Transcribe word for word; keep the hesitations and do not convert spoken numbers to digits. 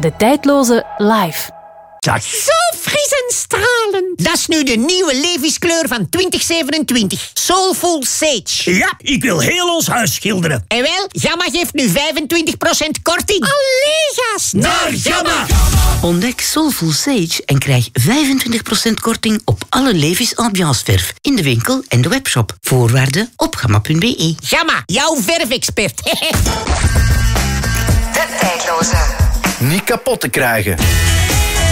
De tijdloze live. Ja, zo fris en stralend. Dat is nu de nieuwe Levi's-kleur van twintig zevenentwintig. Soulful Sage. Ja, ik wil heel ons huis schilderen. En wel, Gamma geeft nu vijfentwintig procent korting. Allee, gast. Naar Gamma. Ontdek Soulful Sage en krijg vijfentwintig procent korting op alle Levi's ambianceverf in de winkel en de webshop. Voorwaarden op gamma punt b e. Gamma, jouw verfexpert. De tijdloze. Niet kapot te krijgen.